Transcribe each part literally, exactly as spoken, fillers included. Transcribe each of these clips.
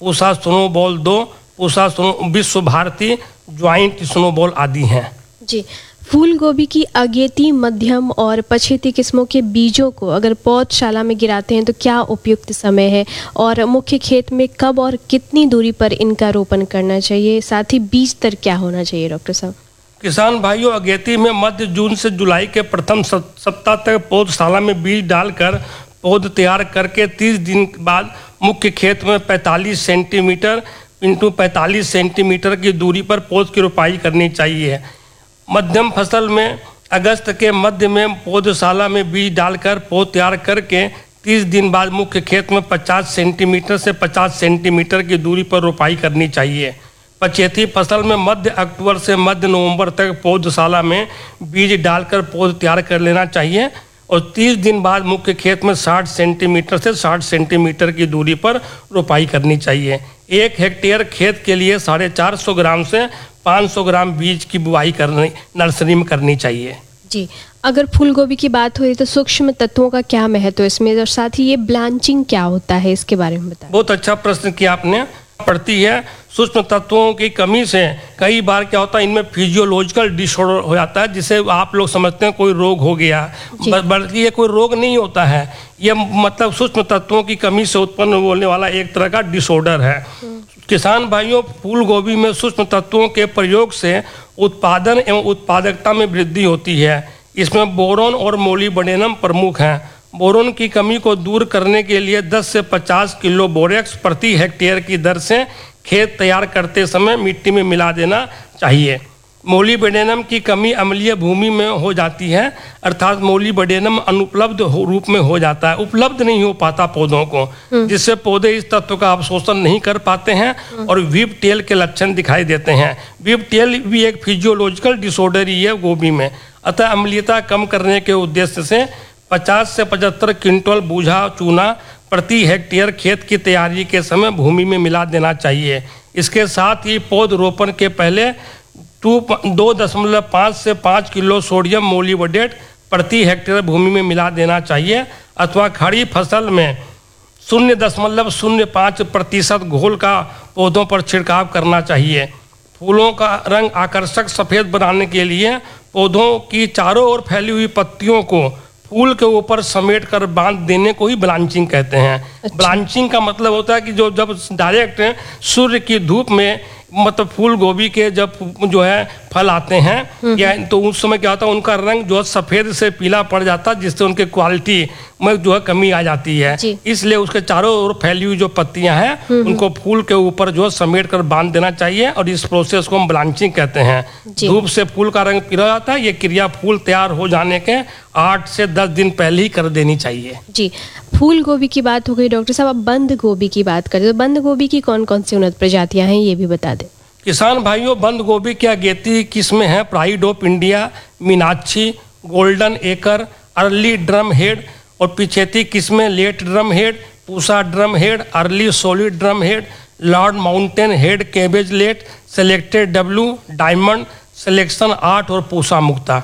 Pusa snowball दो, Pusa snow विश्व Bharti, joint snowball आदि हैं। जी, फूल गोभी की अगेती, मध्यम और पछेती किस्मों के बीजों को अगर पौधशाला में गिराते हैं तो क्या उपयुक्त समय है, और मुख्य खेत में कब और कितनी दूरी पर इनका रोपण करना चाहिए, साथ ही बीज दर क्या होना चाहिए डॉक्टर साहब? किसान भाइयों, अगेती में मध्य जून से जुलाई के प्रथम सप्ताह तक पौधशाला में बीज डालकर पौध तैयार करके तीस दिन बाद मुख्य खेत में पैंतालीस सेंटीमीटर इंटू पैंतालीस सेंटीमीटर की दूरी पर पौध की रोपाई करनी चाहिए। मध्यम फसल में अगस्त के मध्य में पौधशाला में बीज डालकर पौध तैयार करके तीस दिन बाद मुख्य खेत में पचास सेंटीमीटर से पचास सेंटीमीटर की दूरी पर रोपाई करनी चाहिए। पछेती फसल में मध्य अक्टूबर से मध्य नवंबर तक पौधशाला में बीज डालकर पौध तैयार कर लेना चाहिए और तीस दिन बाद मुख्य खेत में साठ सेंटीमीटर से साठ सेंटीमीटर की दूरी पर रोपाई करनी चाहिए। एक हेक्टेयर खेत के लिए साढ़े चार सौ ग्राम से पाँच सौ ग्राम बीज की बुआई करनी नर्सरी में करनी चाहिए। जी, अगर फूल गोभी की बात हो रही तो सूक्ष्म तत्वों का क्या महत्व है इसमें, और साथ ही ये ब्लांचिंग क्या होता है, इसके बारे में बताएं। बहुत अच्छा प्रश्न किया आपने। पड़ती है सूक्ष्म तत्वों की कमी से कई बार क्या होता है, इनमें फिजियोलॉजिकल डिसऑर्डर हो जाता है, जिसे आप लोग समझते हैं कोई रोग हो गया, बल्कि ये कोई रोग नहीं होता है। ये मतलब सूक्ष्म तत्वों की कमी से उत्पन्न होने वाला एक तरह का डिसऑर्डर है। किसान भाइयों, फूल गोभी में सूक्ष्म तत्वों के प्रयोग से उत्पादन एवं उत्पादकता में वृद्धि होती है। इसमें बोरोन और मोलिब्डेनम प्रमुख हैं। बोरोन की कमी को दूर करने के लिए दस से पचास किलो बोरेक्स प्रति हेक्टेयर की दर से खेत तैयार करते समय मिट्टी में मिला देना चाहिए। मोलिब्डेनम की कमी अम्लीय भूमि में हो जाती है, अर्थात मोलिब्डेनम अनुपलब्ध रूप में हो जाता है, उपलब्ध नहीं हो पाता पौधों को, जिससे पौधे इस तत्व का अवशोषण नहीं कर पाते हैं और वीप टेल के लक्षण दिखाई देते हैं। वीप टेल भी एक फिजियोलॉजिकल डिसऑर्डर ही है गोभी में। अतः अम्लीयता कम करने के उद्देश्य से पचास से पचहत्तर क्विंटल बूझा चूना प्रति हेक्टेयर खेत की तैयारी के समय भूमि में मिला देना चाहिए। इसके साथ ही पौध रोपण के पहले टू दो दशमलव पाँच से पाँच किलो सोडियम मोलिब्डेट प्रति हेक्टेयर भूमि में मिला देना चाहिए, अथवा खड़ी फसल में शून्य दशमलव शून्य पाँच प्रतिशत घोल का पौधों पर छिड़काव करना चाहिए। फूलों का रंग आकर्षक सफ़ेद बनाने के लिए पौधों की चारों ओर फैली हुई पत्तियों को फूल के ऊपर समेट कर बांध देने को ही ब्लांचिंग कहते हैं। अच्छा। ब्लांचिंग का मतलब होता है कि जो जब डायरेक्ट सूर्य की धूप में मतलब फूल गोभी के जब जो है फल आते हैं या तो उस समय क्या होता है, उनका रंग जो है सफ़ेद से पीला पड़ जाता है, जिससे उनके क्वालिटी में जो है कमी आ जाती है। इसलिए उसके चारों ओर फैली हुई जो पत्तियां हैं उनको फूल के ऊपर जो है समेट कर बांध देना चाहिए और इस प्रोसेस को हम ब्लांचिंग कहते हैं। धूप से फूल का रंग पीला जाता है। ये क्रिया फूल तैयार हो जाने के आठ से दस दिन पहले ही कर देनी चाहिए। जी, फूल गोभी की बात हो गई डॉक्टर साहब, अब बंद गोभी की बात करें तो बंद गोभी की कौन कौन सी उन्नत प्रजातियां हैं, ये भी बता दें। किसान भाइयों, बंद गोभी की अगेती किस्में हैं pride of India, Meenakshi, golden acre, early drum head, और पिछेती किस्में late drum head, Pusa drum head, early solid drum head, Lord mountain head, cabbage late, selected W, diamond, selection आठ और पूसा मुक्ता।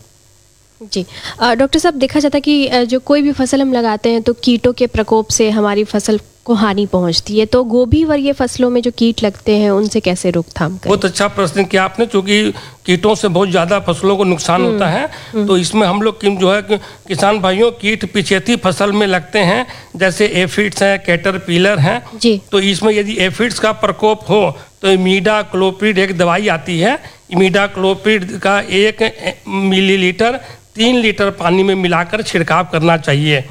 जी, डॉक्टर साहब, देखा जाता है कि जो कोई भी फसल हम लगाते हैं तो कीटों के प्रकोप से हमारी फसल को हानि पहुंचती है, तो गोभी वर्गीय फसलों में जो कीट लगते हैं उनसे कैसे रोकथाम करें? बहुत अच्छा प्रश्न किया आपने, क्योंकि कीटों से बहुत ज़्यादा फसलों को नुकसान होता है। तो इसमें हम लोग जो है किसान भाइयों, कीट पिछेती फसल में लगते हैं, जैसे एफिड्स हैं, कैटरपिलर हैं। तो इसमें यदि एफिड्स का प्रकोप हो तो इमीडा क्लोप्रिड एक दवाई आती है। इमीडा क्लोप्रिड का एक मिलीलीटर तीन लीटर पानी में मिलाकर छिड़काव करना चाहिए।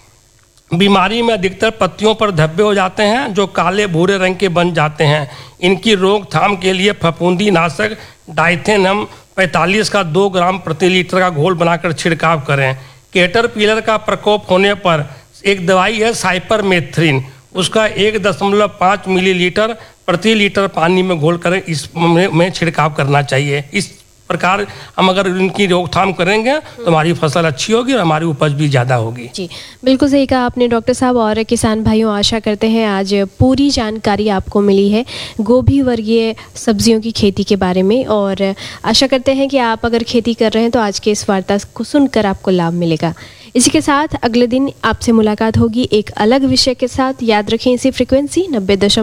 बीमारी में अधिकतर पत्तियों पर धब्बे हो जाते हैं जो काले भूरे रंग के बन जाते हैं। इनकी रोकथाम के लिए फफूंदी नाशक डाइथेनम पैंतालीस का दो ग्राम प्रति लीटर का घोल बनाकर छिड़काव करें। कैटरपिलर का प्रकोप होने पर एक दवाई है साइपरमेथ्रिन, उसका एक दशमलव पाँच मिलीलीटर प्रति लीटर पानी में घोल कर इस में छिड़काव करना चाहिए। इस प्रकार हम अगर इनकी रोकथाम करेंगे तो हमारी फसल अच्छी होगी और हमारी उपज भी ज़्यादा होगी। जी, बिल्कुल सही कहा आपने डॉक्टर साहब। और किसान भाइयों, आशा करते हैं आज पूरी जानकारी आपको मिली है गोभी वर्गीय सब्जियों की खेती के बारे में, और आशा करते हैं कि आप अगर खेती कर रहे हैं तो आज के इस वार्ता को सुनकर आपको लाभ मिलेगा। इसी के साथ अगले दिन आपसे मुलाकात होगी एक अलग विषय के साथ। याद रखें इसी फ्रिक्वेंसी नब्बे दशमलव